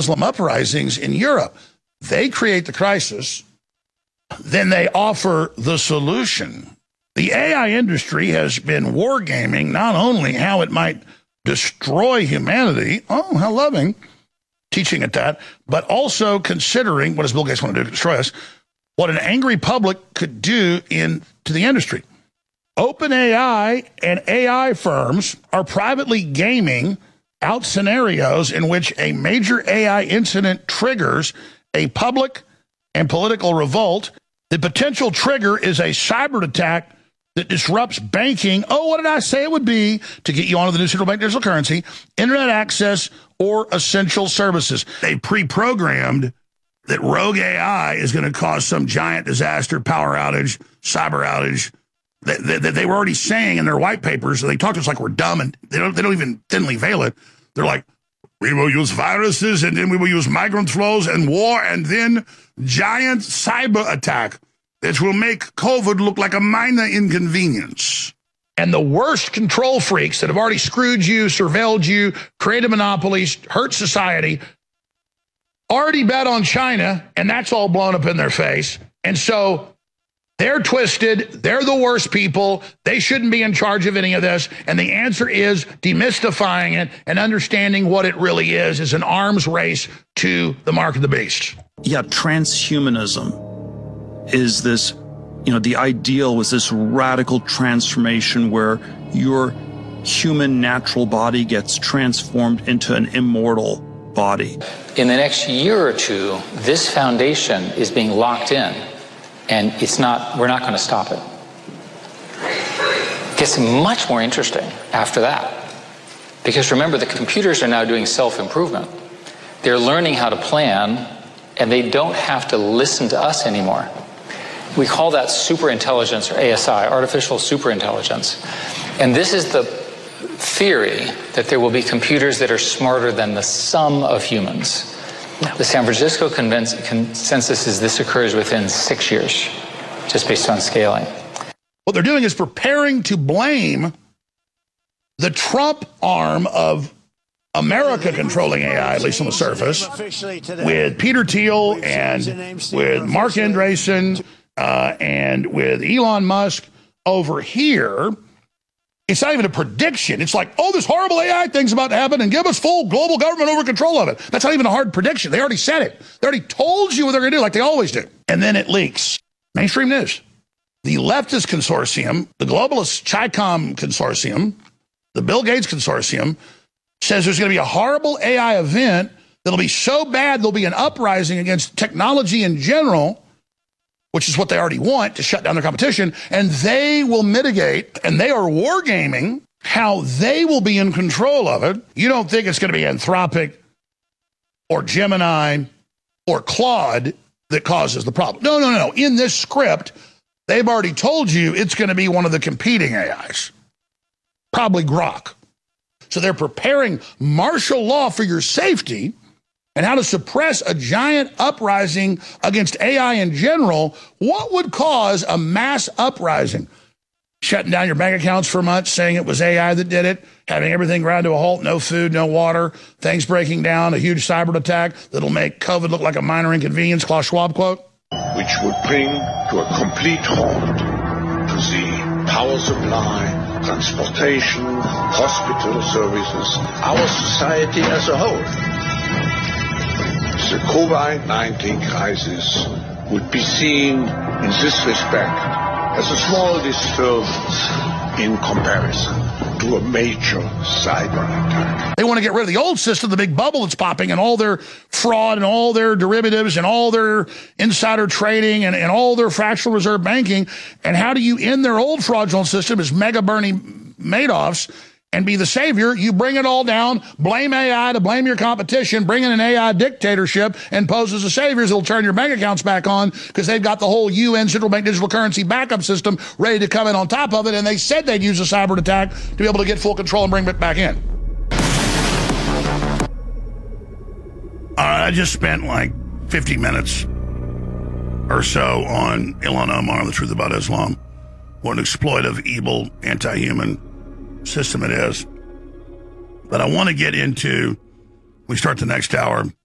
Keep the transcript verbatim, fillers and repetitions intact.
Muslim uprisings in Europe. They create the crisis, then they offer the solution. The A I industry has been wargaming not only how it might destroy humanity, oh, how loving, teaching it that, but also considering, what does Bill Gates want to do to destroy us, what an angry public could do in to the industry. OpenAI and A I firms are privately gaming out scenarios in which a major A I incident triggers a public and political revolt. The potential trigger is a cyber attack that disrupts banking. Oh, what did I say it would be? To get you onto the new central bank digital currency, internet access, or essential services. They pre-programmed that rogue A I is going to cause some giant disaster, power outage, cyber outage, that, that, that they were already saying in their white papers. They talk to us like we're dumb, and they don't, they don't even thinly veil it. They're like, we will use viruses, and then we will use migrant flows and war, and then giant cyber attack that will make COVID look like a minor inconvenience. And the worst control freaks that have already screwed you, surveilled you, created monopolies, hurt society, already bet on China, and that's all blown up in their face. And so they're twisted. They're the worst people. They shouldn't be in charge of any of this. And the answer is demystifying it and understanding what it really is, is an arms race to the mark of the beast. Yeah, transhumanism is this, you know, the ideal was this radical transformation where your human natural body gets transformed into an immortal body. In the next year or two, this foundation is being locked in, and it's not, we're not going to stop it. It gets much more interesting after that. Because remember, the computers are now doing self-improvement. They're learning how to plan, and they don't have to listen to us anymore. We call that superintelligence, or A S I, artificial superintelligence. And this is the theory that there will be computers that are smarter than the sum of humans. The San Francisco consensus is this occurs within six years, just based on scaling. What they're doing is preparing to blame the Trump arm of America controlling A I, at least on the surface, with Peter Thiel and with Mark Andreessen uh, and with Elon Musk over here. It's not even a prediction. It's like, oh, this horrible A I thing's about to happen and give us full global government over control of it. That's not even a hard prediction. They already said it. They already told you what they're going to do, like they always do. And then it leaks. Mainstream news. The leftist consortium, the globalist CHICOM consortium, the Bill Gates consortium, says there's going to be a horrible A I event that'll be so bad there'll be an uprising against technology in general, which is what they already want, to shut down their competition, and they will mitigate, and they are wargaming how they will be in control of it. You don't think it's going to be Anthropic or Gemini or Claude that causes the problem. No, no, no. In this script, they've already told you it's going to be one of the competing A Is, probably Grok. So they're preparing martial law for your safety and how to suppress a giant uprising against A I in general. What would cause a mass uprising? Shutting down your bank accounts for months, saying it was A I that did it, having everything ground to a halt, no food, no water, things breaking down, a huge cyber attack that'll make COVID look like a minor inconvenience, Klaus Schwab quote. Which would bring to a complete halt to the power supply, transportation, hospital services, our society as a whole. The COVID nineteen crisis would be seen in this respect as a small disturbance in comparison to a major cyber attack. They want to get rid of the old system, the big bubble that's popping, and all their fraud and all their derivatives and all their insider trading and, and all their fractional reserve banking. And how do you end their old fraudulent system as mega Bernie Madoffs and be the savior? You bring it all down, blame A I to blame your competition, bring in an A I dictatorship, and pose as the saviors. It'll turn your bank accounts back on because they've got the whole U N central bank digital currency backup system ready to come in on top of it, and they said they'd use a cyber attack to be able to get full control and bring it back in. Uh, I just spent like fifty minutes or so on Ilhan Omar, The Truth About Islam. What an exploitive, evil, anti-human system it is. But I want to get into, we start the next hour,